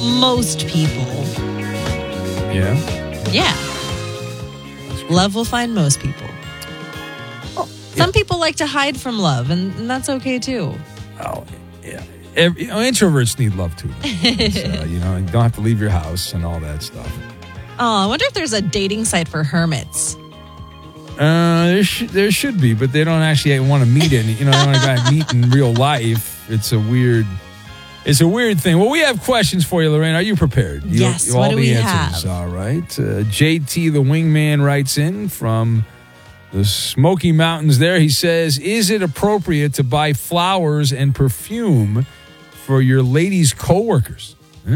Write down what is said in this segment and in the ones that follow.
most people. Yeah? Yeah. Love will find most people. Some people like to hide from love, and that's okay too. Oh, yeah. Introverts need love too. You don't have to leave your house and all that stuff. Oh, I wonder if there's a dating site for hermits. There should be, but they don't actually want to meet any. They want to meet in real life. It's a weird thing. Well, we have questions for you, Lorraine. Are you prepared? Yes. What do we have? All right. JT, the wingman, writes in from the Smoky Mountains there. He says, is it appropriate to buy flowers and perfume for your ladies' coworkers?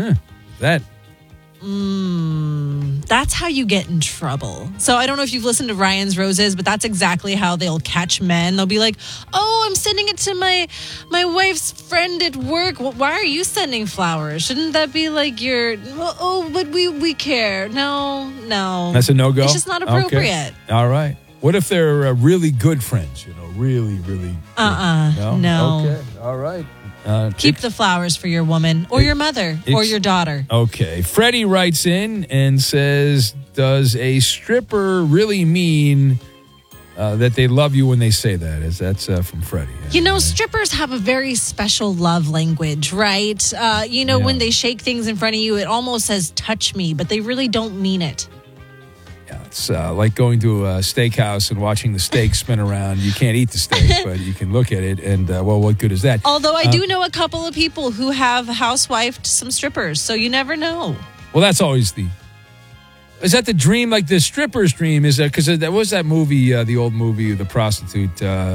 That's how you get in trouble. So I don't know if you've listened to Ryan's Roses, but that's exactly how they'll catch men. They'll be like, oh, I'm sending it to my wife's friend at work. Well, why are you sending flowers? Shouldn't that be like your, but we care. No. That's a no-go? It's just not appropriate. Okay. All right. What if they're really good friends? Really, really good? No. Okay. All right. Keep the flowers for your woman or your mother or your daughter. Okay. Freddie writes in and says, does a stripper really mean that they love you when they say that? That's from Freddie. Strippers have a very special love language, right? When they shake things in front of you, it almost says touch me, but they really don't mean it. Yeah, it's like going to a steakhouse and watching the steak spin around. You can't eat the steak, but you can look at it, and, what good is that? Although I do know a couple of people who have housewifed some strippers, so you never know. Well, that's always is that the dream, like the stripper's dream? Is that, because that was that movie, the old movie, The Prostitute.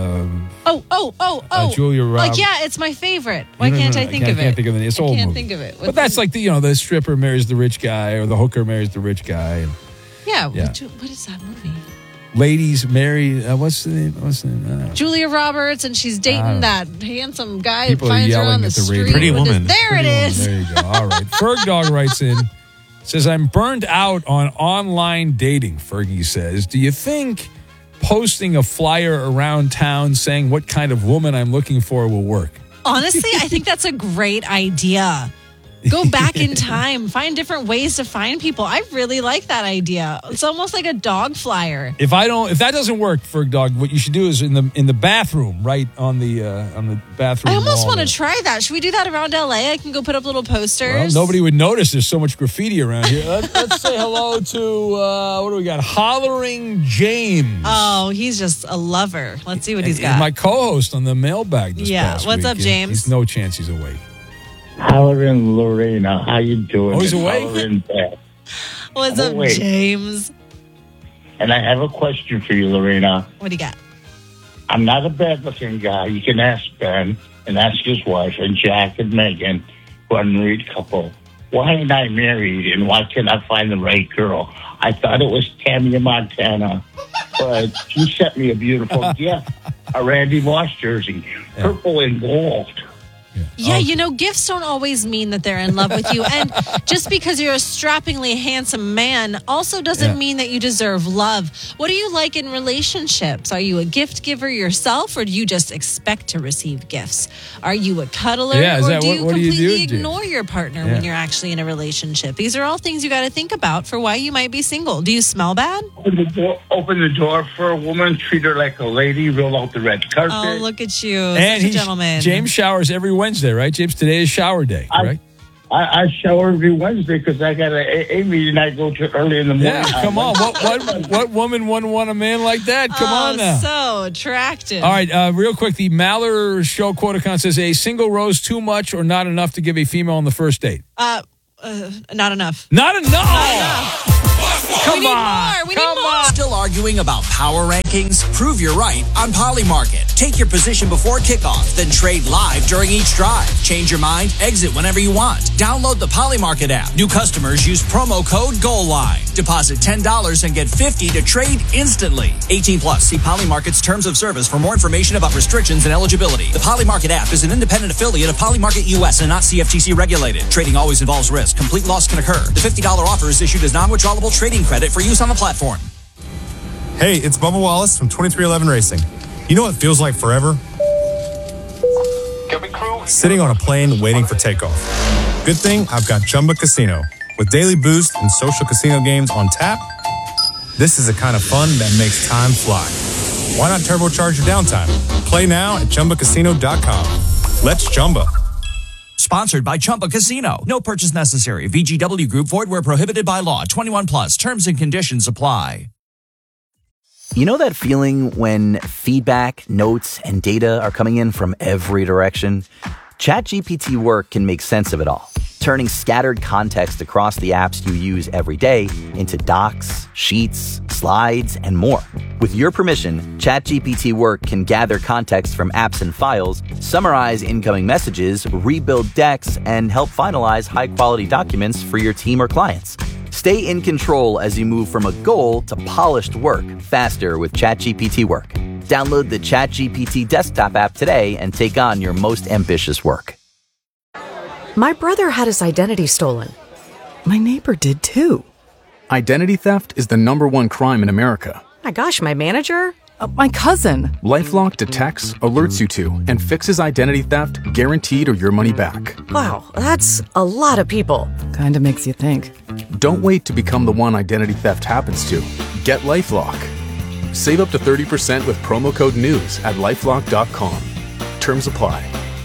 Julia Roberts. It's my favorite. Why can't I think of it? I can't think of it. It's old can't movie. think of it. But that's like the stripper marries the rich guy, or the hooker marries the rich guy, and Yeah. What is that movie? Ladies marry, what's the name? Julia Roberts, and she's dating that handsome guy who People are finds her yelling on the at the street. radio. Pretty Woman. There it is. There you go. All right. Ferg Dog writes in, says, I'm burned out on online dating, Fergie says. Do you think posting a flyer around town saying what kind of woman I'm looking for will work? Honestly, I think that's a great idea. Go back in time. Find different ways to find people. I really like that idea. It's almost like a dog flyer. If that doesn't work, Ferg Dog, what you should do is in the bathroom, right on the bathroom. I almost wall want to try that. Should we do that around LA? I can go put up little posters. Well, nobody would notice. There's so much graffiti around here. Let's say hello to what do we got? Hollering James. Oh, he's just a lover. Let's see what he's got. He's my co-host on the mailbag this past what's week. up, James? He's no chance he's awake. Hollering Lorena, how you doing? Oh, he's awake? Hollering Beth. What's up, awake. James? And I have a question for you, Lorena. What do you got? I'm not a bad-looking guy. You can ask Ben and ask his wife and Jack and Megan, who are a married couple. Why ain't I married, and why can't I find the right girl? I thought it was Tammy Montana, but she sent me a beautiful gift, a Randy Moss jersey, purple and gold. Yeah, gifts don't always mean that they're in love with you. And just because you're a strappingly handsome man also doesn't mean that you deserve love. What do you like in relationships? Are you a gift giver yourself, or do you just expect to receive gifts? Are you a cuddler, or do you completely ignore your partner when you're actually in a relationship? These are all things you got to think about for why you might be single. Do you smell bad? Open the door for a woman, treat her like a lady, roll out the red carpet. Oh, look at you. And such a gentleman. James showers every Wednesday, right, James? Today is shower day, correct? I shower every Wednesday because I got an AA meeting I go to early in the morning. Yeah, come on. What woman wouldn't want a man like that? Come on now. So attractive. All right, real quick, the Maller Show quote account says, a single rose too much or not enough to give a female on the first date? Not enough. Not enough! Come on. We need more. Still arguing about power rankings? Prove you're right on Polymarket. Take your position before kickoff, then trade live during each drive. Change your mind, exit whenever you want. Download the Polymarket app. New customers use promo code GOALLINE. Deposit $10 and get $50 to trade instantly. 18 plus. See Polymarket's terms of service for more information about restrictions and eligibility. The Polymarket app is an independent affiliate of Polymarket US and not CFTC regulated. Trading always involves risk. Complete loss can occur. The $50 offer is issued as non-withdrawable trading credit for use on the platform. Hey, it's Bubba Wallace from 2311 Racing. You know what feels like forever? Sitting on a plane waiting for takeoff. Good thing I've got Chumba Casino. With daily boost and social casino games on tap, this is the kind of fun that makes time fly. Why not turbocharge your downtime? Play now at ChumbaCasino.com. Let's Chumba. Sponsored by Chumba Casino. No purchase necessary. VGW Group. Void where prohibited by law. 21 plus. Terms and conditions apply. You know that feeling when feedback, notes, and data are coming in from every direction? ChatGPT Work can make sense of it all, turning scattered context across the apps you use every day into docs, sheets, slides, and more. With your permission, ChatGPT Work can gather context from apps and files, summarize incoming messages, rebuild decks, and help finalize high-quality documents for your team or clients. Stay in control as you move from a goal to polished work faster with ChatGPT Work. Download the ChatGPT desktop app today and take on your most ambitious work. My brother had his identity stolen. My neighbor did too. Identity theft is the #1 crime in America. My gosh, my manager? My cousin. LifeLock detects, alerts you to, and fixes identity theft guaranteed or your money back. Wow, that's a lot of people. Kinda makes you think. Don't wait to become the one identity theft happens to. Get LifeLock. Save up to 30% with promo code NEWS at LifeLock.com. Terms apply.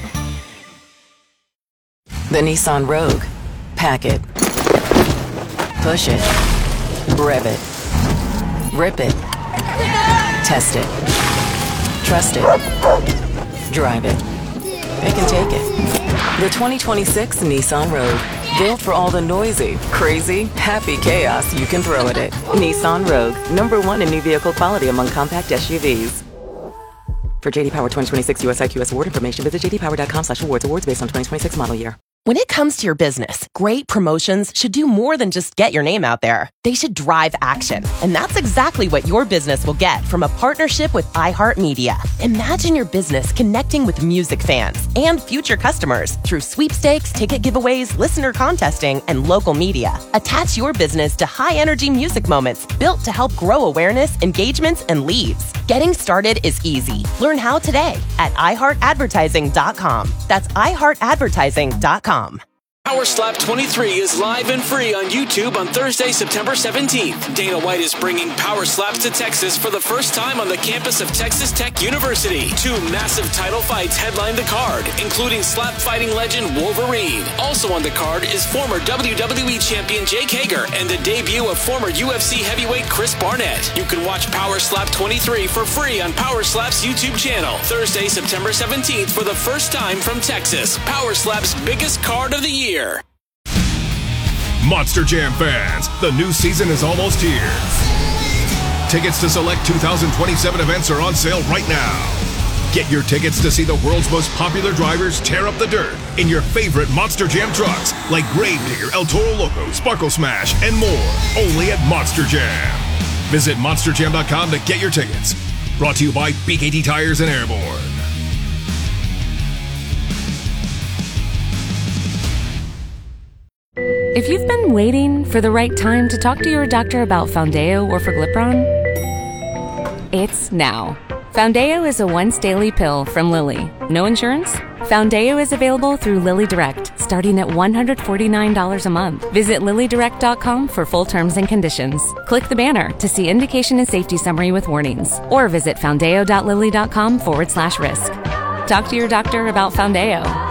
The Nissan Rogue. Pack it. Push it. Rev it. Rip it. Test it. Trust it. Drive it. It can take it. The 2026 Nissan Rogue. Built for all the noisy, crazy, happy chaos you can throw at it. Nissan Rogue. #1 in new vehicle quality among compact SUVs. For JD Power 2026 US IQS award information, visit jdpower.com/awards. Awards based on 2026 model year. When it comes to your business, great promotions should do more than just get your name out there. They should drive action. And that's exactly what your business will get from a partnership with iHeartMedia. Imagine your business connecting with music fans and future customers through sweepstakes, ticket giveaways, listener contesting, and local media. Attach your business to high-energy music moments built to help grow awareness, engagements, and leads. Getting started is easy. Learn how today at iHeartAdvertising.com. That's iHeartAdvertising.com. Power Slap 23 is live and free on YouTube on Thursday, September 17th. Dana White is bringing Power Slaps to Texas for the first time on the campus of Texas Tech University. 2 massive title fights headline the card, including slap fighting legend Wolverine. Also on the card is former WWE champion Jake Hager and the debut of former UFC heavyweight Chris Barnett. You can watch Power Slap 23 for free on Power Slap's YouTube channel. Thursday, September 17th for the first time from Texas. Power Slap's biggest card of the year. Monster Jam fans, the new season is almost here. Tickets to select 2027 events are on sale right now. Get your tickets to see the world's most popular drivers tear up the dirt in your favorite Monster Jam trucks like Gravedigger, El Toro Loco, Sparkle Smash, and more. Only at Monster Jam. Visit monsterjam.com to get your tickets. Brought to you by BKT Tires and Airborne. If you've been waiting for the right time to talk to your doctor about Foundeo or Forglipron, it's now. Foundeo is a once-daily pill from Lilly. No insurance? Foundeo is available through Lilly Direct, starting at $149 a month. Visit LillyDirect.com for full terms and conditions. Click the banner to see indication and safety summary with warnings, or visit foundeo.lilly.com/risk. Talk to your doctor about Foundeo.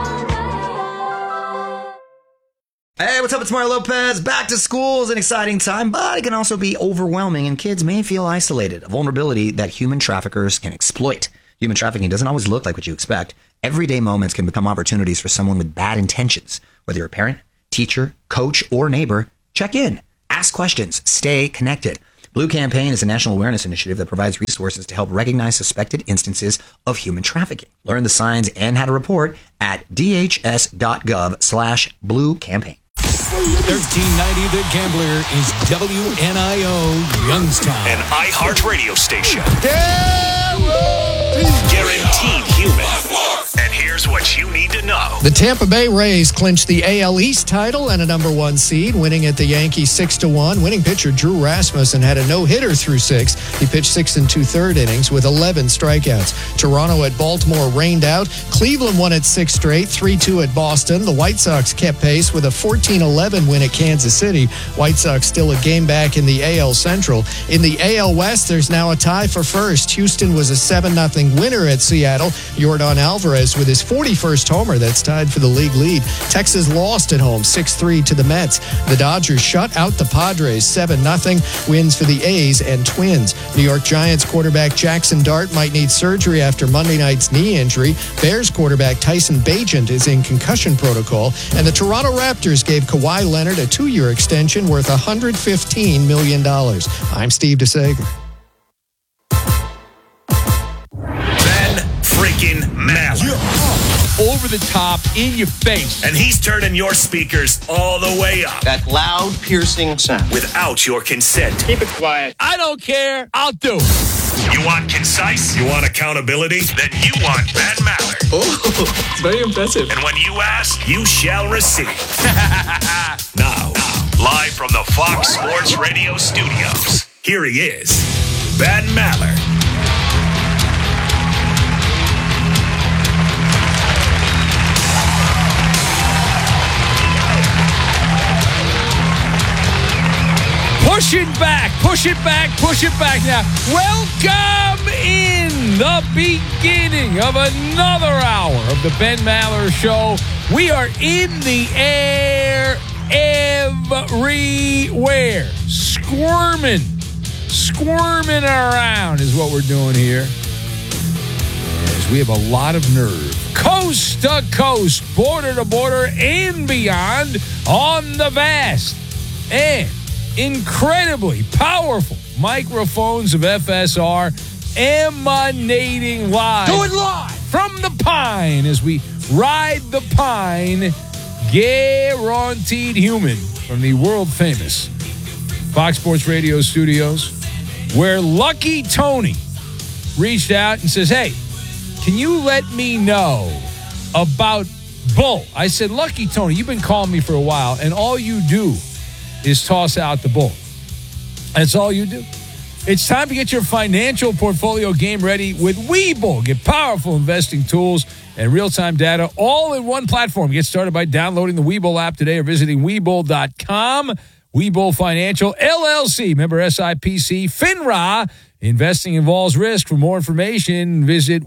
Hey, what's up? It's Mario Lopez. Back to school is an exciting time, but it can also be overwhelming, and kids may feel isolated, a vulnerability that human traffickers can exploit. Human trafficking doesn't always look like what you expect. Everyday moments can become opportunities for someone with bad intentions. Whether you're a parent, teacher, coach, or neighbor, check in, ask questions, stay connected. Blue Campaign is a national awareness initiative that provides resources to help recognize suspected instances of human trafficking. Learn the signs and how to report at dhs.gov/Blue Campaign. 1390 The Gambler is WNIO Youngstown. An iHeart radio station. Guaranteed human. And here's Here's what you need to know. The Tampa Bay Rays clinched the AL East title and a number 1 seed, winning at the Yankees 6-1. Winning pitcher Drew Rasmussen had a no-hitter through 6. He pitched 6 2/3 innings with 11 strikeouts. Toronto at Baltimore rained out. Cleveland won at 6 straight, 3-2 at Boston. The White Sox kept pace with a 14-11 win at Kansas City. White Sox still a game back in the AL Central. In the AL West, there's now a tie for first. Houston was a 7-0 winner at Seattle. Yordan Alvarez with his 41st homer. That's tied for the league lead. Texas lost at home 6-3 to the Mets. The Dodgers shut out the Padres 7-0. Wins for the A's and Twins. New York Giants quarterback Jackson Dart might need surgery after Monday night's knee injury. Bears quarterback Tyson Bagent is in concussion protocol. And the Toronto Raptors gave Kawhi Leonard a 2-year extension worth $115 million. I'm Steve DeSager. Freaking Maller. Over the top, in your face. And he's turning your speakers all the way up. That loud, piercing sound. Without your consent. Keep it quiet. I don't care. I'll do it. You want concise? You want accountability? Then you want Ben Maller. Oh, it's very impressive. And when you ask, you shall receive. Now, live from the Fox Sports Radio studios, here he is, Ben Maller. Push it back now. Welcome in the beginning of another hour of the Ben Maller Show. We are in the air everywhere. Squirming around is what we're doing here. As we have a lot of nerve. Coast to coast, border to border, and beyond on the vast and incredibly powerful microphones of FSR emanating live. Do it live! From the Pine as we ride the Pine. Guaranteed Human from the world famous Fox Sports Radio studios, where Lucky Tony reached out and says, hey, can you let me know about Bull? I said, Lucky Tony, you've been calling me for a while, and all you do is toss out the Bull. That's all you do. It's time to get your financial portfolio game ready with Webull. Get powerful investing tools and real-time data all in one platform. Get started by downloading the Webull app today or visiting Webull.com. Webull Financial, LLC, member SIPC, FINRA. Investing involves risk. For more information, visit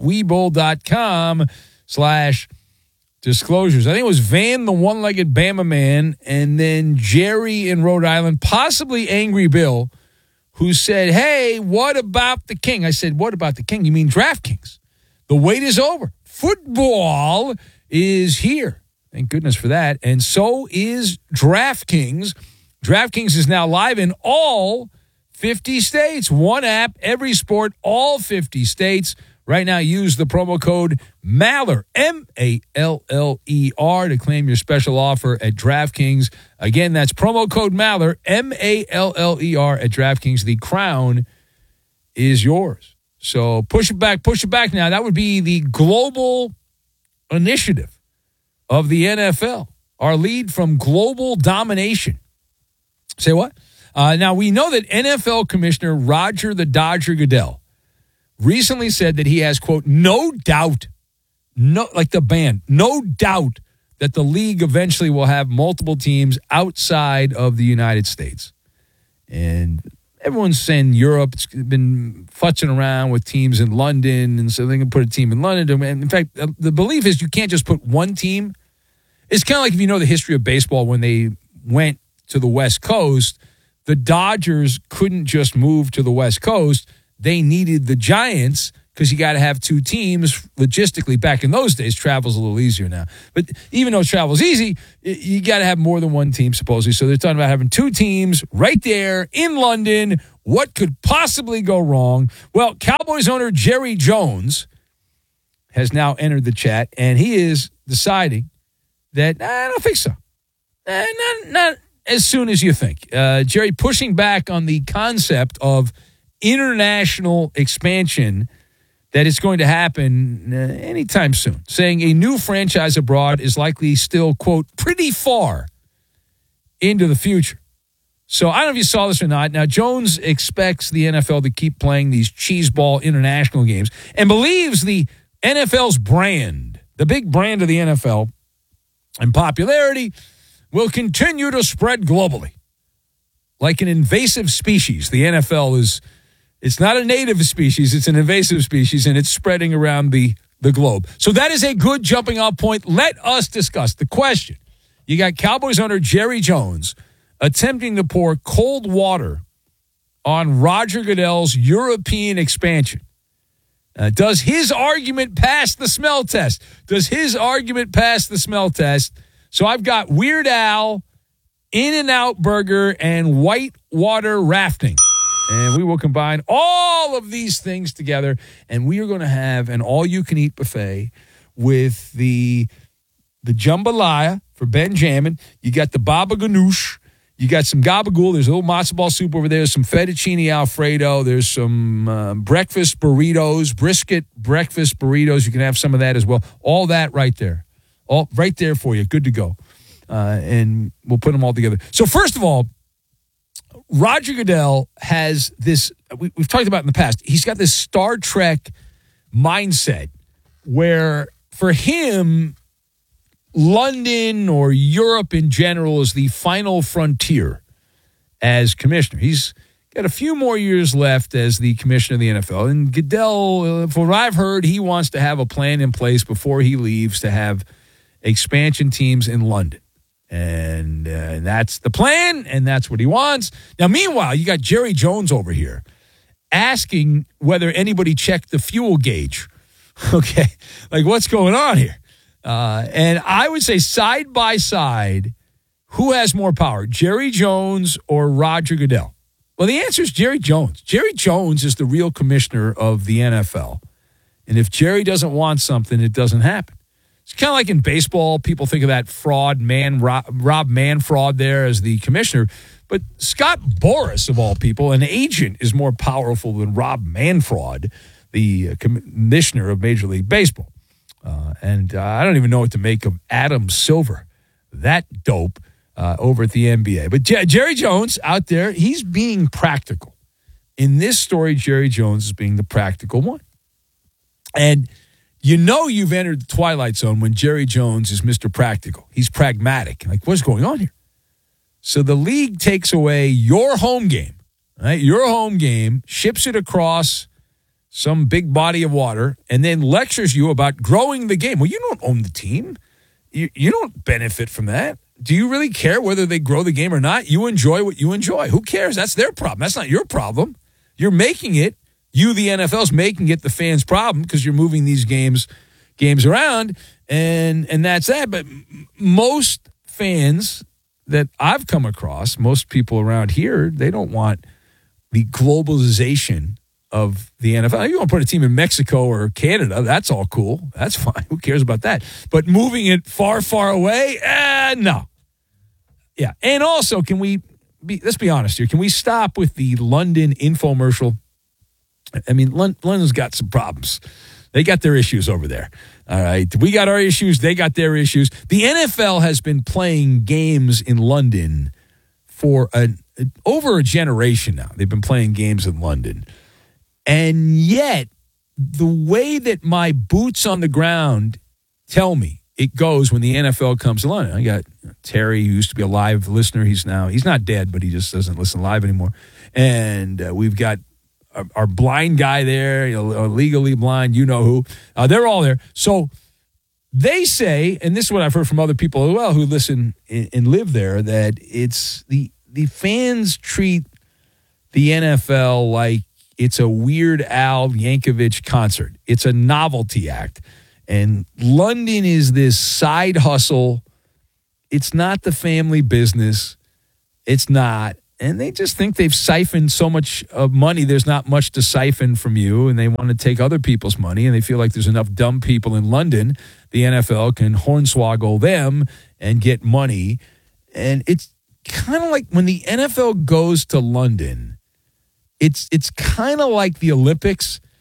Webull.com/disclosures. I think it was Van, the one-legged Bama man, and then Jerry in Rhode Island, possibly Angry Bill, who said, hey, what about the King? I said, what about the King? You mean DraftKings. The wait is over. Football is here. Thank goodness for that. And so is DraftKings. DraftKings is now live in all 50 states. One app, every sport, all 50 states. Right now, use the promo code MALLER, MALLER, to claim your special offer at DraftKings. Again, that's promo code MALLER, MALLER at DraftKings. The crown is yours. So push it back now. That would be the global initiative of the NFL, our lead from global domination. Say what? Now, we know that NFL Commissioner Roger the Dodger Goodell recently said that he has, quote, no doubt, like the band, no doubt that the league eventually will have multiple teams outside of the United States. And everyone's saying Europe's been futzing around with teams in London, and so they can put a team in London. And in fact, the belief is you can't just put one team. It's kind of like if you know the history of baseball, when they went to the West Coast, the Dodgers couldn't just move to the West Coast. They needed the Giants because you got to have two teams logistically. Back in those days, travel's a little easier now. But even though travel's easy, you got to have more than one team, supposedly. So they're talking about having two teams right there in London. What could possibly go wrong? Well, Cowboys owner Jerry Jones has now entered the chat, and he is deciding that, I don't think so. Not as soon as you think. Jerry pushing back on the concept of international expansion, that it's going to happen anytime soon, saying a new franchise abroad is likely still, quote, pretty far into the future. So I don't know if you saw this or not. Now, Jones expects the NFL to keep playing these cheeseball international games and believes the NFL's brand, the big brand of the NFL and popularity, will continue to spread globally. Like an invasive species, the NFL is... It's not a native species, it's an invasive species, and it's spreading around the globe. So that is a good jumping off point. Let us discuss the question. You got Cowboys owner Jerry Jones attempting to pour cold water on Roger Goodell's European expansion. Does his argument pass the smell test? So I've got Weird Al, In-N-Out Burger, and whitewater rafting. And we will combine all of these things together, and we are going to have an all-you-can-eat buffet with the jambalaya for Benjamin. You got the baba ganoush. You got some gabagool. There's a little matzo ball soup over there. Some fettuccine Alfredo. There's some breakfast burritos, brisket breakfast burritos. You can have some of that as well. All that right there. All right there for you. Good to go. And we'll put them all together. So first of all, Roger Goodell has this, we've talked about in the past, he's got this Star Trek mindset where for him, London or Europe in general is the final frontier as commissioner. He's got a few more years left as the commissioner of the NFL. And Goodell, from what I've heard, he wants to have a plan in place before he leaves to have expansion teams in London. And that's the plan, and that's what he wants. Now, meanwhile, you got Jerry Jones over here asking whether anybody checked the fuel gauge. Okay, like what's going on here? And I would say side by side, who has more power, Jerry Jones or Roger Goodell? Well, the answer is Jerry Jones. Jerry Jones is the real commissioner of the NFL. And if Jerry doesn't want something, it doesn't happen. It's kind of like in baseball. People think of that fraud, Rob Manfred there as the commissioner. But Scott Boras, of all people, an agent, is more powerful than Rob Manfred, the commissioner of Major League Baseball. And I don't even know what to make of Adam Silver, that dope, over at the NBA. But Jerry Jones out there, he's being practical. In this story, Jerry Jones is being the practical one. And you know you've entered the twilight zone when Jerry Jones is Mr. Practical. He's pragmatic. Like, what's going on here? So the league takes away your home game, right? Your home game, ships it across some big body of water, and then lectures you about growing the game. Well, you don't own the team. You don't benefit from that. Do you really care whether they grow the game or not? You enjoy what you enjoy. Who cares? That's their problem. That's not your problem. You're making it. You, the NFL's making it the fans' problem because you're moving these games around, and that's that. But most fans that I've come across, most people around here, they don't want the globalization of the NFL. You want to put a team in Mexico or Canada, that's all cool. That's fine. Who cares about that? But moving it far, far away, no. Yeah, and also, let's be honest here, can we stop with the London infomercial? I mean, London's got some problems. They got their issues over there. All right. We got our issues. They got their issues. The NFL has been playing games in London for over a generation now. They've been playing games in London. And yet, the way that my boots on the ground tell me it goes when the NFL comes to London. I got Terry, who used to be a live listener. He's not dead, but he just doesn't listen live anymore. And we've got our blind guy there, legally blind, you know who. They're all there. So they say, and this is what I've heard from other people as well who listen and live there, that it's the fans treat the NFL like it's a Weird Al Yankovic concert. It's a novelty act. And London is this side hustle. It's not the family business. It's not. And they just think they've siphoned so much of money, there's not much to siphon from you, and they want to take other people's money, and they feel like there's enough dumb people in London, the NFL can hornswoggle them and get money. And it's kind of like when the NFL goes to London, it's kind of like the Olympics,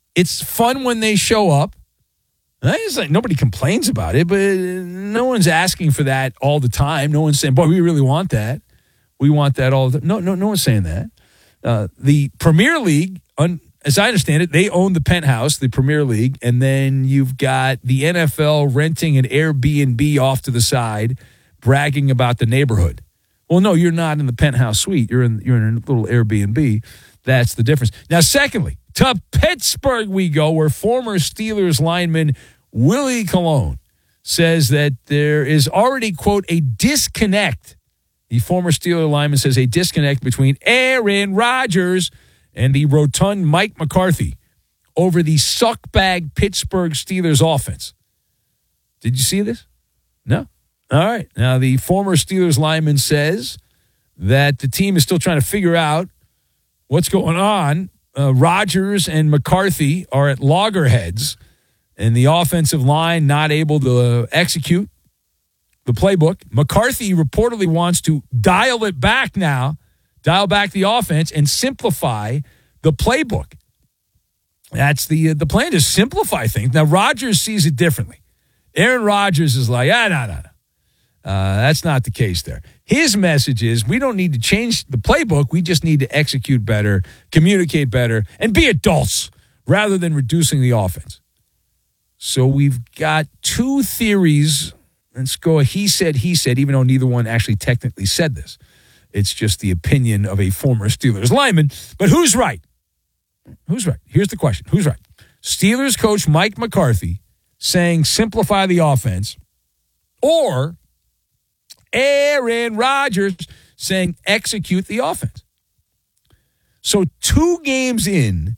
It's fun when they show up. It's like nobody complains about it, but no one's asking for that all the time. No one's saying, boy, we really want that. We want that all the time. No one's saying that. The Premier League, as I understand it, they own the Penthouse, the Premier League, and then you've got the NFL renting an Airbnb off to the side, bragging about the neighborhood. Well, no, you're not in the Penthouse suite. You're in a little Airbnb. That's the difference. Now, secondly, to Pittsburgh we go, where former Steelers lineman Willie Colon says that there is already, quote, a disconnect. The former Steelers lineman says a disconnect between Aaron Rodgers and the rotund Mike McCarthy over the suckbag Pittsburgh Steelers offense. Did you see this? No? All right. Now, the former Steelers lineman says that the team is still trying to figure out what's going on. Rodgers and McCarthy are at loggerheads, and the offensive line not able to execute the playbook. McCarthy reportedly wants to dial back the offense and simplify the playbook. That's the plan, to simplify things. Now, Rodgers sees it differently. Aaron Rodgers is like, no. That's not the case there. His message is we don't need to change the playbook. We just need to execute better, communicate better, and be adults rather than reducing the offense. So we've got two theories. Let's go he said, even though neither one actually technically said this. It's just the opinion of a former Steelers lineman. But who's right? Who's right? Here's the question. Who's right? Steelers coach Mike McCarthy saying simplify the offense, or Aaron Rodgers saying execute the offense? So 2 games into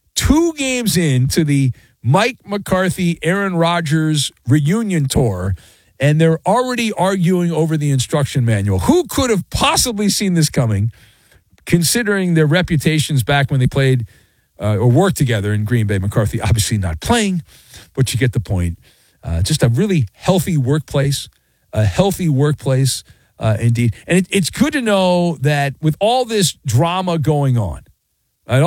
the Mike McCarthy, Aaron Rodgers reunion tour, and they're already arguing over the instruction manual. Who could have possibly seen this coming, considering their reputations back when they played or worked together in Green Bay? McCarthy obviously not playing, but you get the point. Just a really healthy workplace. Indeed. And it's good to know that with all this drama going on, they're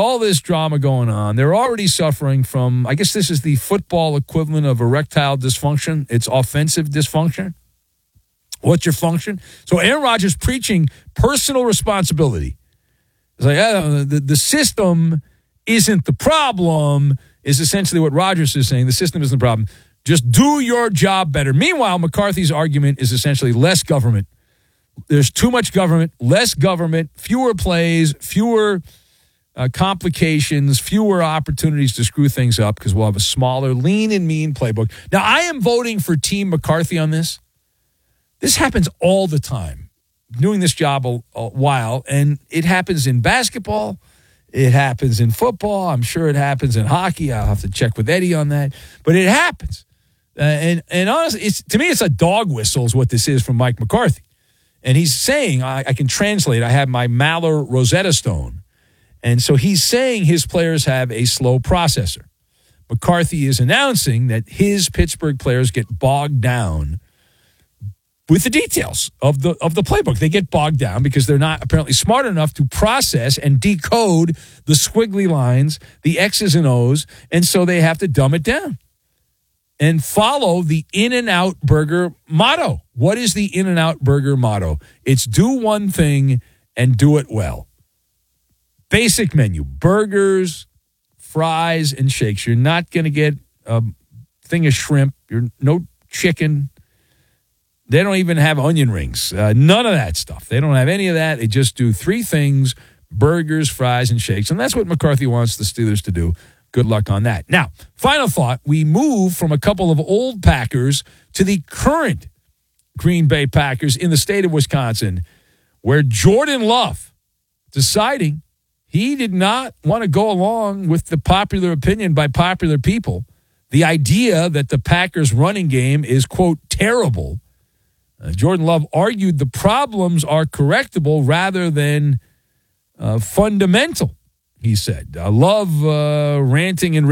already suffering from, I guess this is the football equivalent of erectile dysfunction. It's offensive dysfunction. What's your function? So Aaron Rodgers preaching personal responsibility. It's like, the system isn't the problem, is essentially what Rodgers is saying. The system isn't the problem. Just do your job better. Meanwhile, McCarthy's argument is essentially less government. There's too much government, less government, fewer plays, fewer complications, fewer opportunities to screw things up because we'll have a smaller, lean and mean playbook. Now, I am voting for Team McCarthy on this. This happens all the time. Doing this job a while, and it happens in basketball. It happens in football. I'm sure it happens in hockey. I'll have to check with Eddie on that. But it happens. And honestly, to me, it's a dog whistle is what this is from Mike McCarthy. And he's saying, I can translate, I have my Maller Rosetta Stone. And so he's saying his players have a slow processor. McCarthy is announcing that his Pittsburgh players get bogged down with the details of the playbook. They get bogged down because they're not apparently smart enough to process and decode the squiggly lines, the X's and O's, and so they have to dumb it down and follow the In-N-Out Burger motto. What is the In-N-Out Burger motto? It's do one thing and do it well. Basic menu, burgers, fries, and shakes. You're not going to get a thing of shrimp. No chicken. They don't even have onion rings. None of that stuff. They don't have any of that. They just do 3 things, burgers, fries, and shakes. And that's what McCarthy wants the Steelers to do. Good luck on that. Now, final thought. We move from a couple of old Packers to the current Green Bay Packers in the state of Wisconsin, where Jordan Love deciding he did not want to go along with the popular opinion by popular people, the idea that the Packers' running game is, quote, terrible. Jordan Love argued the problems are correctable rather than fundamental, he said. Love ranting and